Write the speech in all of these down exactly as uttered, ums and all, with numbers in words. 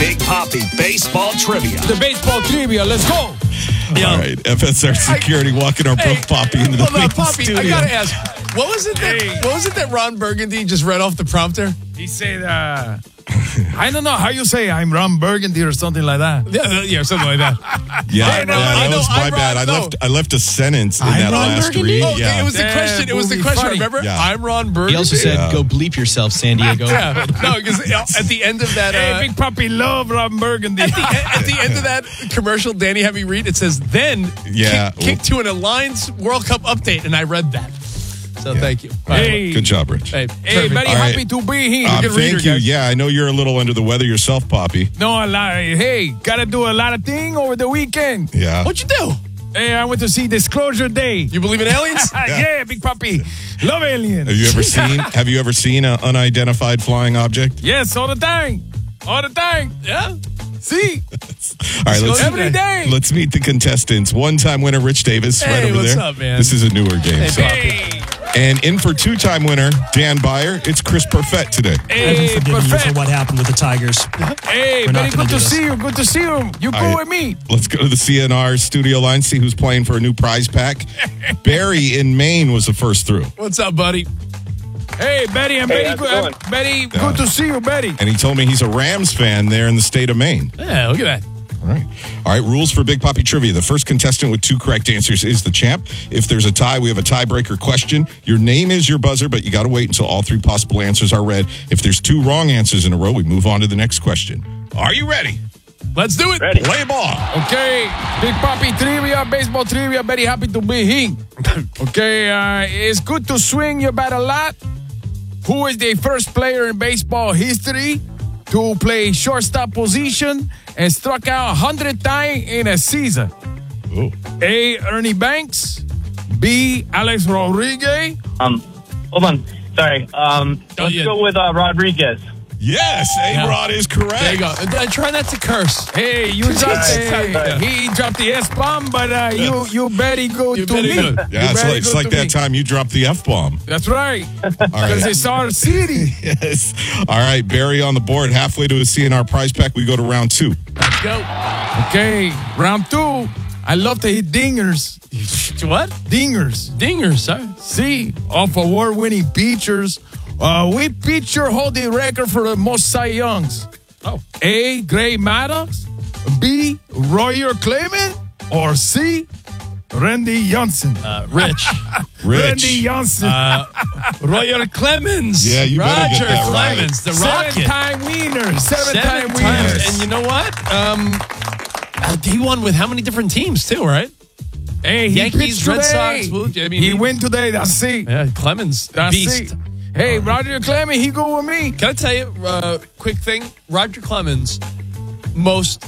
Big Papi Baseball Trivia. The baseball trivia. Let's go. All right, F S R Security walking our Hey, broke Poppy into the hold on, main Poppy, studio. I gotta ask, what was it that Hey. what was it that Ron Burgundy just read off the prompter? He said, uh, I don't know how you say I'm Ron Burgundy or something like that. Yeah, yeah, something like that. Yeah, I know, yeah, I that know, was my I'm bad. I Ron- left I left a sentence in I'm that Ron last Burgundy? read. Oh, Yeah. it was the That question. It was the movie question. funny. Remember? Yeah. I'm Ron Burgundy. He also said, Yeah. go bleep yourself, San Diego. Yeah, no, because at the end of that, Hey, uh, Big Papi love Ron Burgundy. at, the, at the end of that commercial, Danny had me read. It says, "Then Yeah. kick, kick to an Alliance World Cup update," and I read that. So thank you. Hey. Good job, Rich. Hey, Hey, perfect. very All right. happy to be here. Um, Good thank reader, you. guys. Yeah, I know you're a little under the weather yourself, Poppy. No, a lot. Hey, gotta do a lot of things over the weekend. Yeah. What'd you do? Hey, I went to see Disclosure Day. You believe in aliens? yeah. Big Papi. Love aliens. Have you ever seen Have you ever seen an unidentified flying object? Yes, all the time. All the time. Yeah. See? All right, let's Every day. let's meet the contestants. One-time winner Rich Davis, right Hey, over what's there. up, man? This is a newer game. so- Hey. And in for two-time winner Dan Byer, it's Chris Perfett today. I Hey, haven't forgiven you for perfect. what happened with the Tigers. Hey, We're not very gonna good do to this. see you. Good to see you. You go All right. with me. Let's go to the C N R studio line, see who's playing for a new prize pack. Barry in Maine was the first through. What's up, buddy? Hey, Betty, and Hey, Betty, how's it good, going? Betty, Yeah. good to see you, Betty. And he told me he's a Rams fan there in the state of Maine. Yeah, look at that. All right. All right. Rules for Big Papi Trivia. The first contestant with two correct answers is the champ. If there's a tie, we have a tiebreaker question. Your name is your buzzer, but you got to wait until all three possible answers are read. If there's two wrong answers in a row, we move on to the next question. Are you ready? Let's do it. Ready. Play ball. Okay, Big Papi Trivia, baseball trivia. Very happy to be here. Okay, uh, it's good to swing your bat a lot. Who is the first player in baseball history to play shortstop position and struck out one hundred times in a season? Ooh. A. Ernie Banks. B. Alex Rodriguez. Um, hold on. Sorry. Um, let's yeah. go with uh, Rodriguez. Yes, A-Rod is correct. There you go. And, uh, try not to curse. Hey, you dropped hey, he dropped the S bomb, but uh, you you very good You to very me. good. Yeah, You it's very like, it's good like to that me. time you dropped the F-bomb. That's right. All Because right. it's our city. Yes. All right, Barry on the board. Halfway to a C N R prize pack, we go to round two. Let's go. Okay, round two. I love to hit dingers. What? Dingers. Dingers, sorry. See, off award-winning pitchers. Uh, we pitcher hold the record for the most Cy Youngs. Oh. A. Gray Maddox. B. Royer Clement. Or C. Randy Johnson. Uh, Rich. Rich. Randy Johnson. uh, Royer Clemens. Yeah, you better Roger get that right. Clemens, the Rocket. Seven-time winner. Seven-time Seven winner. times. And you know what? Um, uh, he won with how many different teams, too, right? Hey, he Yankees, pitched Red today. Sox, Blue Jays, I mean, he he- went today. That's it. Yeah, Clemens, That's beast. it. Hey, Roger Clement, he go with me. Can I tell you uh, quick thing? Roger Clemens, most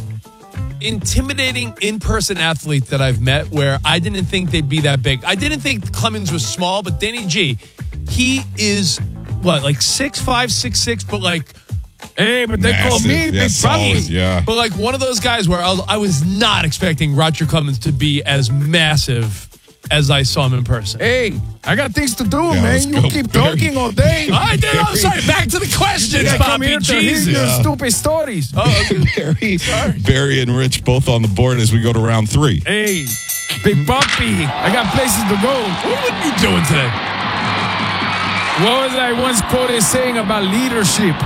intimidating in-person athlete that I've met where I didn't think they'd be that big. I didn't think Clemens was small, but Danny G, he is, what, like six five, six six, but like, Hey, but they call Massive. me Yeah, Big solid, Papi. yeah. but like one of those guys where I was, I was not expecting Roger Clemens to be as massive as I saw him in person. Hey, I got things to do, Yeah, let's man. You go, keep Barry. talking all day. I did. I'm sorry. Back to the questions, I come here Bobby. to hear Jesus. your Yeah. stupid stories. Oh, Barry, Barry and Rich both on the board as we go to round three. Hey, Big Papi, I got places to go. what are you doing today? What was I once quoted saying about leadership?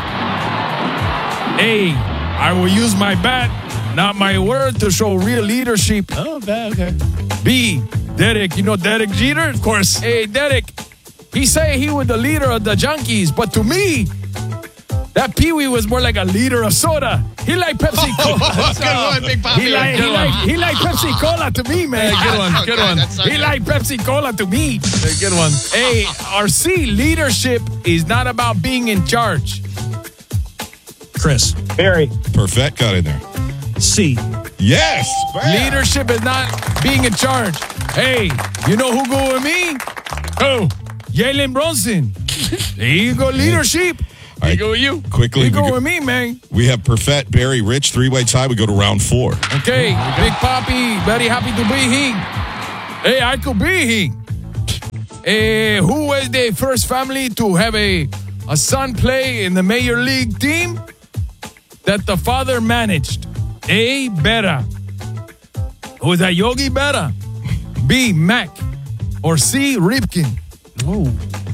A, I will use my bat, not my word, to show real leadership. Oh, bad. Okay. B, Derek, you know Derek Jeter? Of course. Hey, Derek, he say he was the leader of the Junkies, but to me, that Pee-wee was more like a leader of soda. He like Pepsi Cola. Good one, Big Papi. He like, he, Good like, one. he like Pepsi Cola to me, man. Hey, good one. Good one. He like Pepsi Cola to me. Hey, good one. Hey, R C, leadership is not about being in charge. Chris, Barry. Perfect got in there. C. Yes. Leadership is not being in charge. Hey, you know who go with me? Oh, Jalen Brunson. There you go, leadership. All right, Go with you. quickly. You we, go go- with me, man. we have Perfett, Barry, Rich, three-way tie. We go to round four. Okay, Big Papi, very happy to be here. Hey, I could be here. Eh, who was the first family to have a, a son play in the Major League team? that the father managed? A. Berra. Who is that? Yogi Berra. B. Mac. Or C. Ripken. Oh.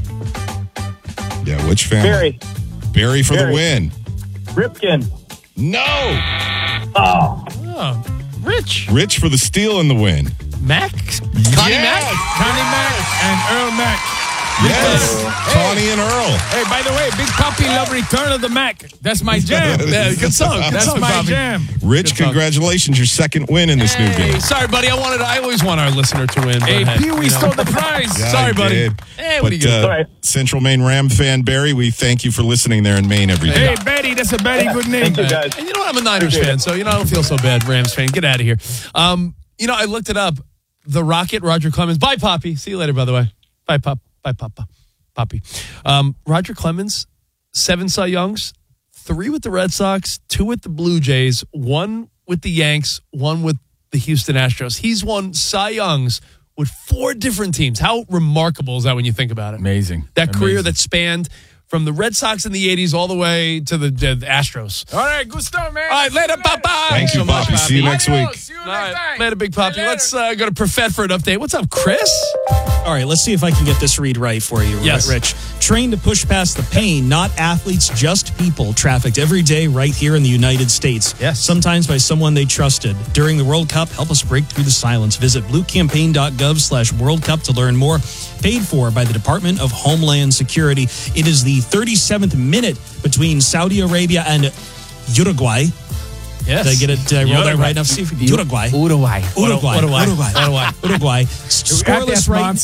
Yeah, which family? Barry. Barry for Barry. the win. Ripken. No. Oh. Oh. Rich. Rich for the steal and the win. Mac? Connie Yes. Connie Mac and Earl Mac. Yes. Hey. Connie and Earl. Hey, by the way, Big Papi love Return of the Mac. That's my jam. Yeah, good song. Good That's song, my Bobby. jam. Rich, Good talk. congratulations. Your second win in this new Hey, game. sorry, buddy. I wanted. I always want our listener to win. but Hey, hey, Pee Wee you know. stole the prize. Yeah, Sorry, I buddy. did. Hey, what but, are you gonna uh, do? Sorry. Central Maine Ram fan Barry, we thank you for listening there in Maine every day. Hey, Betty, that's a very good name. Thank you, guys. And you know what? I'm a Niners Appreciate fan, it. so you know I don't feel so bad. Rams fan, get out of here. Um, you know, I looked it up. The Rocket, Roger Clemens. Bye, Poppy. See you later. By the way, bye, Pop. Bye, Papa. Poppy. Um, Roger Clemens, seven Cy Youngs, three with the Red Sox, two with the Blue Jays, one with the Yanks, one with the Houston Astros. He's won Cy Youngs with four different teams. How remarkable is that when you think about it? Amazing. That career Amazing. that spanned from the Red Sox in the eighties all the way to the, the Astros. All right, good stuff, man. All right, later, bye-bye. Thank you, so much, Poppy. See you Poppy. next Adios. week. See you All next right, time. later, Big Poppy. Later. Let's uh, go to Profet for an update. What's up, Chris? All right, let's see if I can get this read right for you, Yes. Rich. Trained to push past the pain, not athletes, just people trafficked every day right here in the United States. Yes. Sometimes by someone they trusted. During the World Cup, help us break through the silence. Visit bluecampaign.gov slash World Cup to learn more. Paid for by the Department of Homeland Security. It is the thirty-seventh minute between Saudi Arabia and Uruguay. Yes. Did I get it? Did I roll that Uruguay. right enough? See if Uruguay. Uruguay. Uruguay. Uruguay. Uruguay. Uruguay. Uruguay. Scoreless right,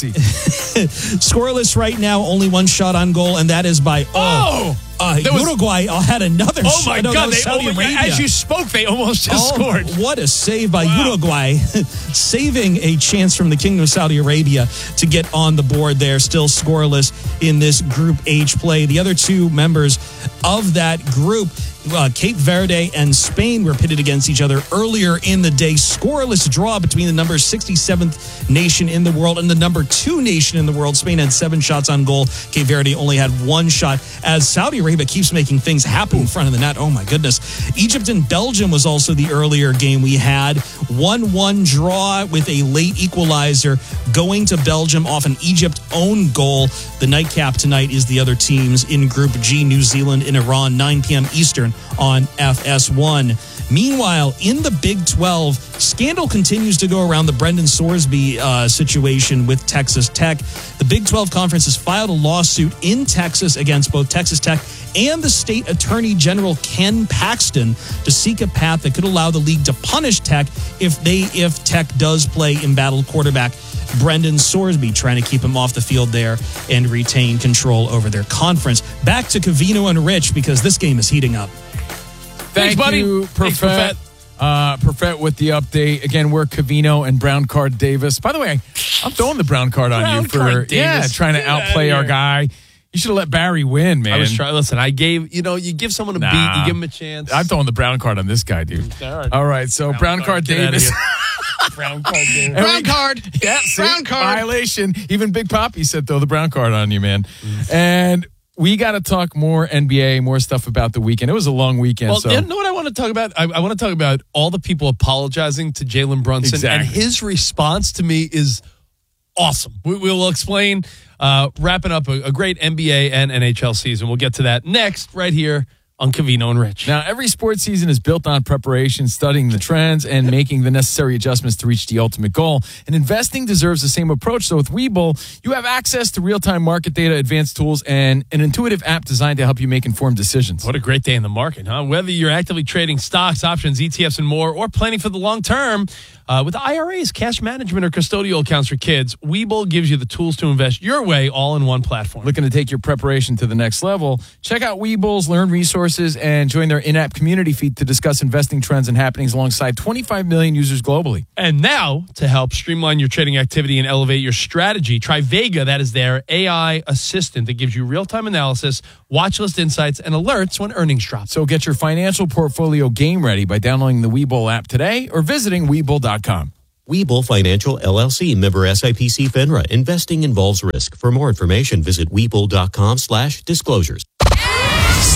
scoreless right now. Only one shot on goal, and that is by Oh! Uh, There was- Uruguay uh, had another Oh, shot. my No, that God. was They, Saudi oh my God. Arabia. As you spoke, they almost just Oh, scored. What a save by Wow. Uruguay, saving a chance from the Kingdom of Saudi Arabia to get on the board there, still scoreless in this Group H play. The other two members of that group, uh, Cape Verde and Spain, were pitted against each other earlier in the day. Scoreless draw between the number sixty-seventh nation in the world and the number two nation in the world. Spain had seven shots on goal. Cape Verde only had one shot, as Saudi Arabia keeps making things happen in front of the net. Oh, my goodness. Egypt and Belgium was also the earlier game we had. one one draw with a late equalizer going to Belgium off an Egypt own goal. The nightcap tonight is the other teams in Group G, New Zealand and Iran, nine p.m. Eastern on F S one. Meanwhile, in the Big twelve, scandal continues to go around the Brendan Sorsby uh, situation with Texas Tech. The Big twelve Conference has filed a lawsuit in Texas against both Texas Tech and the state attorney general, Ken Paxton, to seek a path that could allow the league to punish Tech if they if Tech does play embattled quarterback Brendan Sorsby, trying to keep him off the field there and retain control over their conference. Back to Covino and Rich, because this game is heating up. Thank Thanks, buddy. you, Thanks, Perfet. Uh, Perfet with the update. Again, we're Covino and Brown Card Davis. By the way, I'm throwing the brown card on Brown you for card yeah, Davis. trying to Get outta outplay our here. guy. You should have let Barry win, man. I was trying. Listen, I gave, you know, you give someone a Nah. beat, you give him a chance. I'm throwing the brown card on this guy, dude. All right. All right, so brown, card, Get outta Davis. here. Brown card Davis. Brown card. Yeah, see? Brown card. Violation. Even Big Poppy said throw the brown card on you, man. Mm. And we got to talk more N B A, more stuff about the weekend. It was a long weekend. Well, so you know what I want to talk about? I, I want to talk about all the people apologizing to Jalen Brunson, Exactly. and his response to me is awesome. We, we'll explain. Uh, wrapping up a, a great N B A and N H L season. We'll get to that next, right here on Covino and Rich. Now, every sports season is built on preparation, studying the trends, and making the necessary adjustments to reach the ultimate goal. And investing deserves the same approach. So with Webull, you have access to real-time market data, advanced tools, and an intuitive app designed to help you make informed decisions. What a great day in the market, huh? Whether you're actively trading stocks, options, E T Fs, and more, or planning for the long term, uh, with I R As, cash management, or custodial accounts for kids, Webull gives you the tools to invest your way all in one platform. Looking to take your preparation to the next level? Check out Webull's Learn Resources and join their in-app community feed to discuss investing trends and happenings alongside twenty-five million users globally. And now, to help streamline your trading activity and elevate your strategy, try Vega. That is their A I assistant that gives you real-time analysis, watch list insights, and alerts when earnings drop. So get your financial portfolio game ready by downloading the Webull app today or visiting Webull dot com. Webull Financial, L L C, member S I P C FINRA. Investing involves risk. For more information, visit Webull dot com slash disclosures.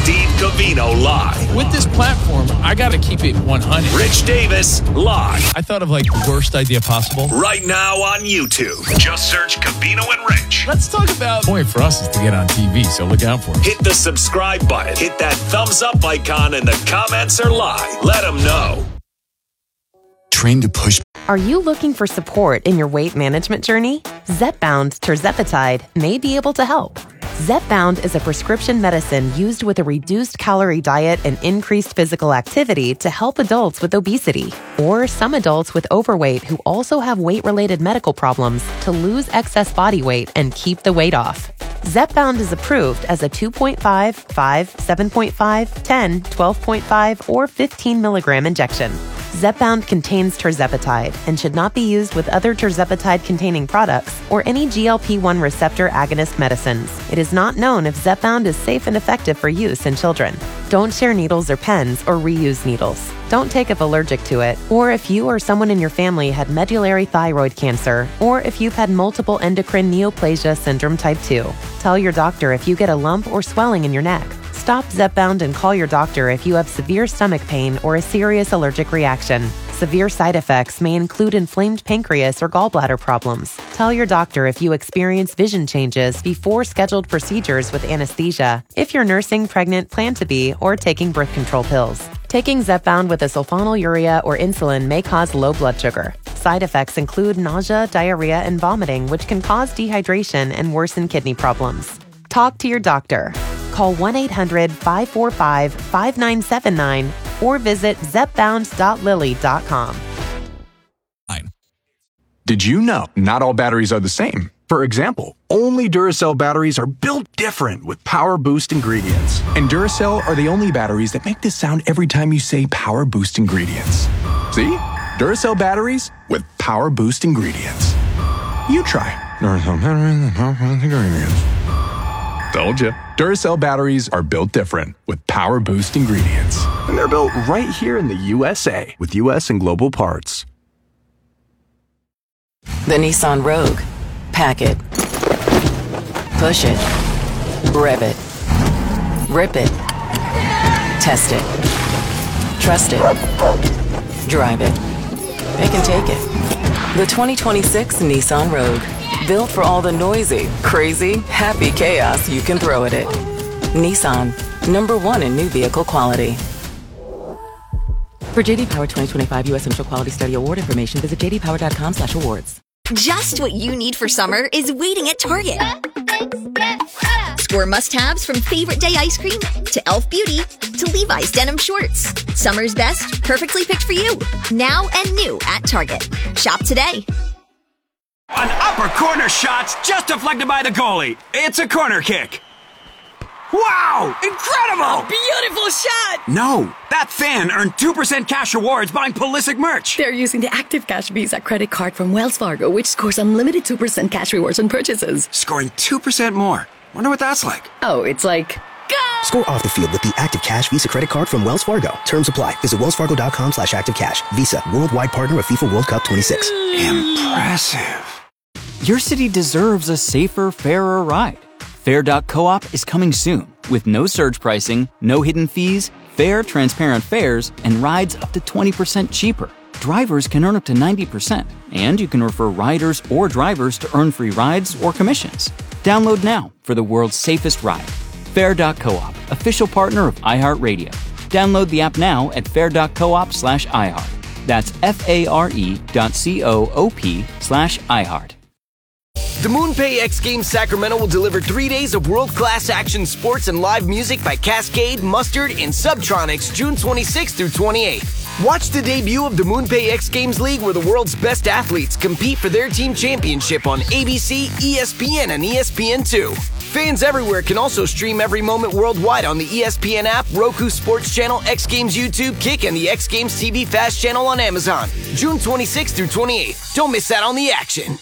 Steve Covino live. With this platform, I got to keep it one hundred. Rich Davis live. I thought of like the worst idea possible. Right now on YouTube. Just search Covino and Rich. Let's talk about. The point for us is to get on T V, so look out for it. Hit the subscribe button. Hit that thumbs up icon, and the comments are live. Let them know. Trained to push. Are you looking for support in your weight management journey? Zepbound tirzepatide may be able to help. Zepbound is a prescription medicine used with a reduced calorie diet and increased physical activity to help adults with obesity, or some adults with overweight who also have weight-related medical problems to lose excess body weight and keep the weight off. Zepbound is approved as a two point five, five, seven point five, ten, twelve point five, or fifteen milligram injection. Zepbound contains tirzepatide and should not be used with other tirzepatide-containing products or any G L P one receptor agonist medicines. It is not known if Zepbound is safe and effective for use in children. Don't share needles or pens or reuse needles. Don't take if allergic to it, or if you or someone in your family had medullary thyroid cancer, or if you've had multiple endocrine neoplasia syndrome type two. Tell your doctor if you get a lump or swelling in your neck. Stop Zepbound and call your doctor if you have severe stomach pain or a serious allergic reaction. Severe side effects may include inflamed pancreas or gallbladder problems. Tell your doctor if you experience vision changes before scheduled procedures with anesthesia, if you're nursing, pregnant, plan to be, or taking birth control pills. Taking Zepbound with a sulfonylurea or insulin may cause low blood sugar. Side effects include nausea, diarrhea, and vomiting, which can cause dehydration and worsen kidney problems. Talk to your doctor. Call one eight hundred, five four five, five nine seven nine or visit zepbound dot lilly dot com. Did you know not all batteries are the same? For example, only Duracell batteries are built different with Power Boost ingredients. And Duracell are the only batteries that make this sound every time you say Power Boost ingredients. See? Duracell batteries with Power Boost ingredients. You try. Duracell batteries with Power Boost ingredients. Told you. Duracell batteries are built different with Power Boost ingredients. And they're built right here in the U S A with U S and global parts. The Nissan Rogue. Pack it. Push it. Rev it. Rip it. Test it. Trust it. Drive it. They can take it. The twenty twenty-six Nissan Rogue. Built for all the noisy, crazy, happy chaos you can throw at it. Nissan. Number one in new vehicle quality. For J D Power twenty twenty-five U S Central Quality Study Award information, visit j d power dot com slash awards. Just what you need for summer is waiting at Target. Score must-haves from favorite day ice cream to e l f Beauty to Levi's denim shorts. Summer's best, perfectly picked for you. Now and new at Target. Shop today. An upper corner shot's just deflected by the goalie. It's a corner kick. Wow! Incredible! Beautiful shot! No, that fan earned two percent cash rewards buying Pulisic merch. They're using the Active Cash Visa credit card from Wells Fargo, which scores unlimited two percent cash rewards on purchases. Scoring two percent more. Wonder what that's like. Oh, it's like... Go! Score off the field with the Active Cash Visa credit card from Wells Fargo. Terms apply. Visit wellsfargo.com slash activecash. Visa, worldwide partner of FIFA World Cup twenty-six. Impressive. Your city deserves a safer, fairer ride. Fair dot coop is coming soon with no surge pricing, no hidden fees, fair, transparent fares, and rides up to twenty percent cheaper. Drivers can earn up to ninety percent, and you can refer riders or drivers to earn free rides or commissions. Download now for the world's safest ride. Fair dot coop, official partner of iHeartRadio. Download the app now at fair dot coop slash iHeart. That's F-A-R-E dot C-O-O-P slash iHeart. The MoonPay X Games Sacramento will deliver three days of world-class action sports and live music by Cascade, Mustard, and Subtronics June twenty-sixth through twenty-eighth. Watch the debut of the MoonPay X Games League where the world's best athletes compete for their team championship on A B C, E S P N, and E S P N two. Fans everywhere can also stream every moment worldwide on the E S P N app, Roku Sports Channel, X Games YouTube, Kick, and the X Games T V Fast Channel on Amazon. June twenty-sixth through twenty-eighth. Don't miss out on the action.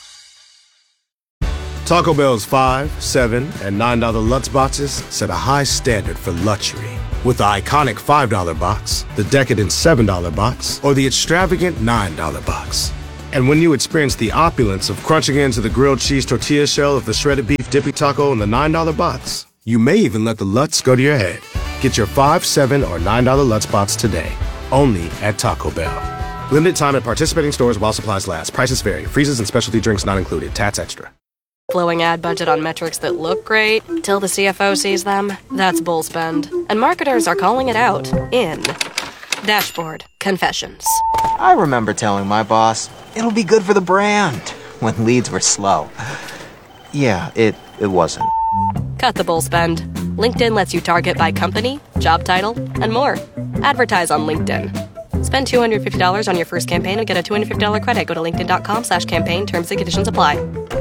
Taco Bell's five, seven, and nine dollar Lutz boxes set a high standard for luxury. With the iconic five dollar box, the decadent seven dollar box, or the extravagant nine dollar box. And when you experience the opulence of crunching into the grilled cheese tortilla shell of the shredded beef dippy taco in the nine dollar box, you may even let the Lutz go to your head. Get your five, seven, or nine dollar Lutz Box today. Only at Taco Bell. Limited time at participating stores while supplies last. Prices vary. Freezes and specialty drinks not included. Tats extra. Blowing ad budget on metrics that look great till the C F O sees them. That's bull spend. And marketers are calling it out in Dashboard Confessions. I remember telling my boss, it'll be good for the brand, when leads were slow. Yeah, it, it wasn't. Cut the bull spend. LinkedIn lets you target by company, job title, and more. Advertise on LinkedIn. Spend two hundred fifty dollars on your first campaign and get a two hundred fifty dollars credit. Go to linkedin.com slash campaign. Terms and conditions apply.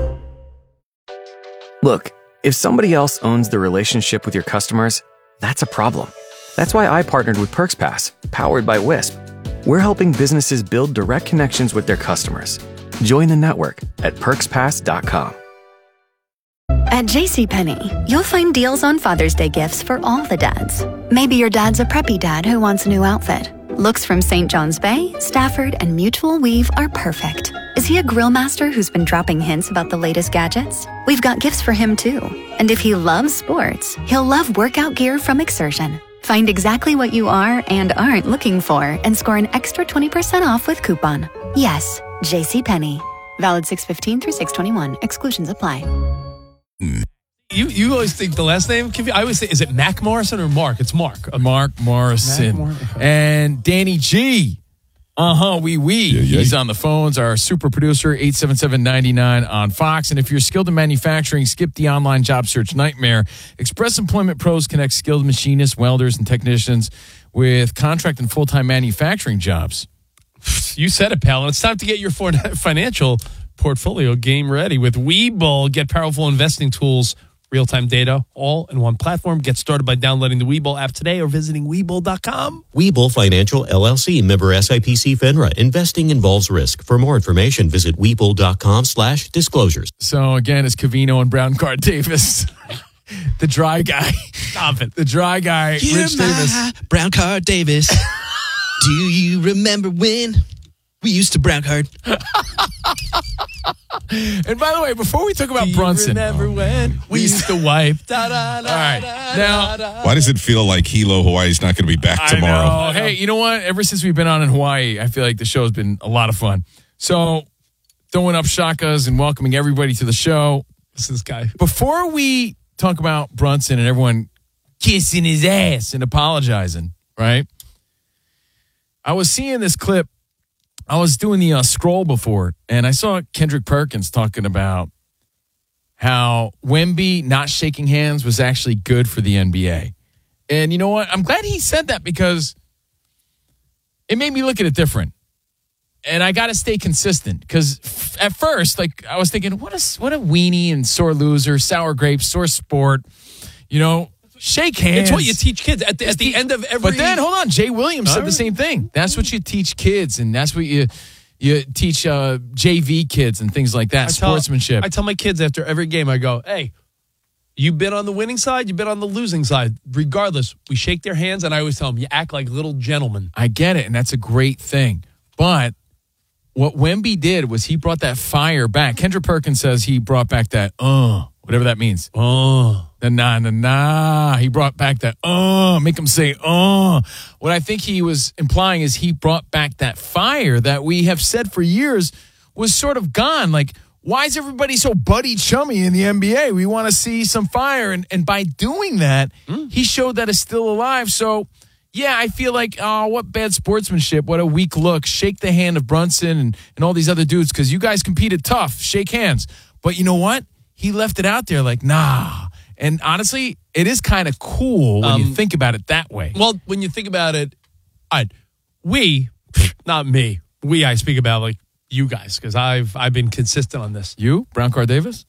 Look, if somebody else owns the relationship with your customers, that's a problem. That's why I partnered with PerksPass, powered by Wisp. We're helping businesses build direct connections with their customers. Join the network at perks pass dot com. At JCPenney, you'll find deals on Father's Day gifts for all the dads. Maybe your dad's a preppy dad who wants a new outfit. Looks from Saint John's Bay, Stafford, and Mutual Weave are perfect. Is he a grill master who's been dropping hints about the latest gadgets? We've got gifts for him too. And if he loves sports, he'll love workout gear from Exertion. Find exactly what you are and aren't looking for and score an extra twenty percent off with coupon. Yes, JCPenney. Valid six fifteen through six twenty-one. Exclusions apply. You you always think the last name? I always say, is it Mac Morrison or Mark? It's Mark. Okay. Mark Morrison. Mac Mor- and Danny G. Uh-huh, wee wee. Yeah, yeah. He's on the phones, our super producer, eight seven seven, nine nine on Fox. And if you're skilled in manufacturing, skip the online job search nightmare. Express Employment Pros connect skilled machinists, welders, and technicians with contract and full-time manufacturing jobs. You said it, pal. It's time to get your for- financial portfolio game ready with Webull. Get powerful investing tools, real-time data, all in one platform. Get started by downloading the Webull app today or visiting Webull dot com. Webull Financial L L C, member S I P C FINRA. Investing involves risk. For more information, visit Webull dot com slash disclosures. So, again, it's Covino and Brown Card Davis. The dry guy. Stop it. The dry guy, You're Rich my Davis. Brown Card Davis. Do you remember when we used to brown card? And by the way, before we talk about Do you Brunson. remember when we used to wipe? Da, da, da, All right. da, Now, da, Why does it feel like Hilo Hawaii's not going to be back tomorrow? I know. Hey, you know what? Ever since we've been on in Hawaii, I feel like the show's been a lot of fun. So, throwing up shakas and welcoming everybody to the show. This is this guy. Before we talk about Brunson and everyone kissing his ass and apologizing, right? I was seeing this clip. I was doing the uh, scroll before, and I saw Kendrick Perkins talking about how Wemby not shaking hands was actually good for the N B A. And you know what? I'm glad he said that because it made me look at it different. And I got to stay consistent because f- at first, like, I was thinking, what a, what a weenie and sore loser, sour grapes, sore sport, you know, shake hands. It's what you teach kids at the, at the end of every... But then, hold on, Jay Williams All said right. the same thing. That's what you teach kids, and that's what you you teach uh, J V kids and things like that, I tell- sportsmanship. I tell my kids after every game, I go, hey, you've been on the winning side, you've been on the losing side. Regardless, we shake their hands, and I always tell them, you act like little gentlemen. I get it, and that's a great thing. But what Wemby did was he brought that fire back. Kendrick Perkins says he brought back that, uh, whatever that means. Uh, the nah, nah, nah. He brought back that, uh, make him say, uh. What I think he was implying is he brought back that fire that we have said for years was sort of gone. Like, why is everybody so buddy chummy in the N B A? We want to see some fire. And, and by doing that, mm. he showed that it's still alive. So, yeah, I feel like, oh, what bad sportsmanship. What a weak look. Shake the hand of Brunson and, and all these other dudes because you guys competed tough. Shake hands. But you know what? He left it out there like, nah. And honestly, it is kind of cool when um, you think about it that way. Well, when you think about it, I, we, not me, we, I speak about like you guys because I've I've been consistent on this. You, Brown Card Davis?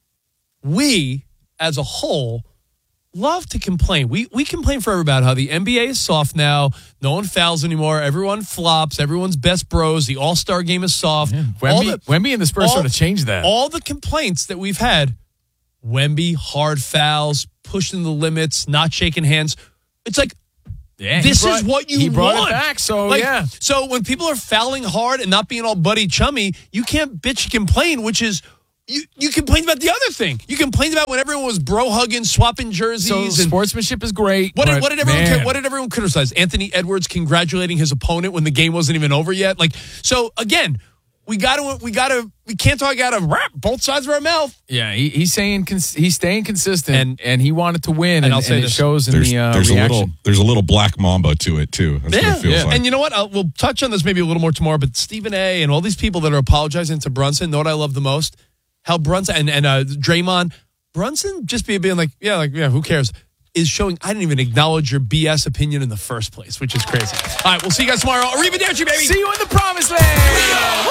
We, as a whole, love to complain. We we complain forever about how the N B A is soft now. No one fouls anymore. Everyone flops. Everyone's best bros. The All-Star game is soft. Yeah. Wemby, the, Wemby and the Spurs all, sort of changed that. All the complaints that we've had, Wemby, hard fouls, pushing the limits, not shaking hands. It's like, yeah, this brought, is what you he brought want. It back, so like, yeah. So when people are fouling hard and not being all buddy chummy, you can't bitch and complain, which is You you complained about the other thing. You complained about when everyone was bro hugging, swapping jerseys. So and sportsmanship is great. What did, but what did everyone man. what did everyone criticize? Anthony Edwards congratulating his opponent when the game wasn't even over yet. Like so again, we got to we got to we can't talk out of rap both sides of our mouth. Yeah, he, he's saying cons- he's staying consistent, and, and he wanted to win, and, and, I'll say and it this. shows in There's, the uh, there's a reaction. little there's a little black mamba to it too. That's Yeah, what it feels yeah. like. And you know what? I'll, we'll touch on this maybe a little more tomorrow. But Stephen A. and all these people that are apologizing to Brunson, know what I love the most? How Brunson and and uh, Draymond, Brunson just be being like, yeah, like yeah, who cares? Is showing I didn't even acknowledge your B S opinion in the first place, which is crazy. All right, we'll see you guys tomorrow. Arrivederci, baby. See you in the promised land.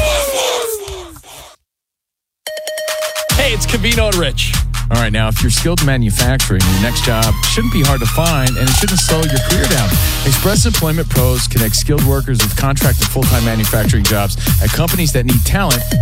Hey, it's Cavino and Rich. All right, now, if you're skilled in manufacturing, your next job shouldn't be hard to find, and it shouldn't slow your career down. Express Employment Pros connect skilled workers with contract and full-time manufacturing jobs at companies that need talent